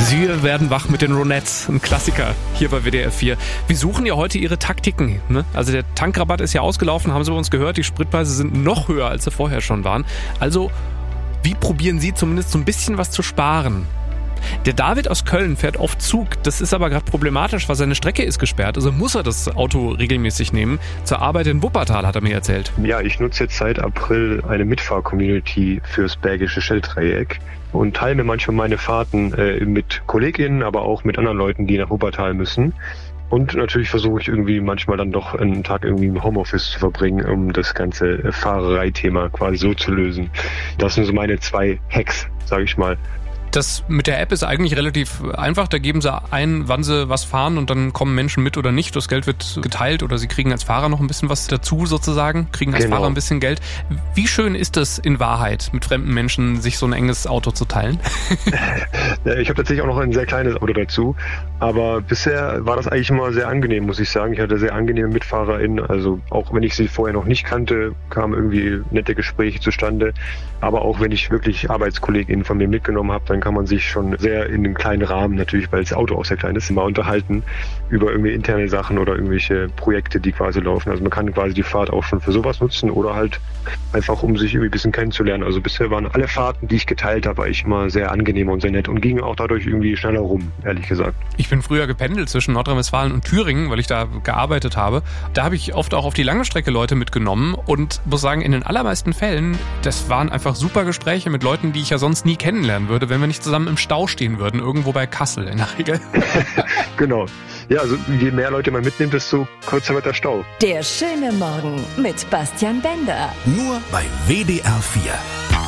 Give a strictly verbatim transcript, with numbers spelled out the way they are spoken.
Sie werden wach mit den Ronettes, ein Klassiker hier bei W D R vier. Wir suchen ja heute Ihre Taktiken. Ne? Also der Tankrabatt ist ja ausgelaufen, haben Sie bei uns gehört, die Spritpreise sind noch höher, als sie vorher schon waren. Also wie probieren Sie zumindest so ein bisschen was zu sparen? Der David aus Köln fährt oft Zug, das ist aber gerade problematisch, weil seine Strecke ist gesperrt, also muss er das Auto regelmäßig nehmen. Zur Arbeit in Wuppertal, hat er mir erzählt. Ja, ich nutze jetzt seit April eine Mitfahr-Community fürs Bergische Schelldreieck und teile mir manchmal meine Fahrten äh, mit KollegInnen, aber auch mit anderen Leuten, die nach Wuppertal müssen. Und natürlich versuche ich irgendwie manchmal dann doch einen Tag irgendwie im Homeoffice zu verbringen, um das ganze Fahrerei-Thema quasi so zu lösen. Das sind so meine zwei Hacks, sage ich mal. Das mit der App ist eigentlich relativ einfach. Da geben sie ein, wann sie was fahren und dann kommen Menschen mit oder nicht. Das Geld wird geteilt oder sie kriegen als Fahrer noch ein bisschen was dazu sozusagen, kriegen als genau. Fahrer ein bisschen Geld. Wie schön ist es in Wahrheit, mit fremden Menschen sich so ein enges Auto zu teilen? Ich habe tatsächlich auch noch ein sehr kleines Auto dazu, aber bisher war das eigentlich immer sehr angenehm, muss ich sagen. Ich hatte sehr angenehme MitfahrerInnen, also auch wenn ich sie vorher noch nicht kannte, kamen irgendwie nette Gespräche zustande. Aber auch wenn ich wirklich ArbeitskollegInnen von mir mitgenommen habe, dann kann man sich schon sehr in einem kleinen Rahmen, natürlich, weil das Auto auch sehr klein ist, mal unterhalten über irgendwie interne Sachen oder irgendwelche Projekte, die quasi laufen. Also man kann quasi die Fahrt auch schon für sowas nutzen oder halt einfach, um sich irgendwie ein bisschen kennenzulernen. Also bisher waren alle Fahrten, die ich geteilt habe, eigentlich immer sehr angenehm und sehr nett und gingen auch dadurch irgendwie schneller rum, ehrlich gesagt. Ich bin früher gependelt zwischen Nordrhein-Westfalen und Thüringen, weil ich da gearbeitet habe. Da habe ich oft auch auf die lange Strecke Leute mitgenommen und muss sagen, in den allermeisten Fällen, das waren einfach super Gespräche mit Leuten, die ich ja sonst nie kennenlernen würde, wenn wir nicht zusammen im Stau stehen würden, irgendwo bei Kassel in der Regel. Genau. Ja, also je mehr Leute man mitnimmt, desto kürzer wird der Stau. Der schöne Morgen mit Bastian Bender. Nur bei W D R vier.